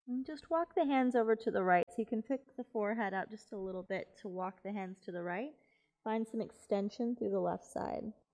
And just walk the hands over to the right. So you can pick the forehead out just a little bit to walk the hands to the right. Find some extension through the left side.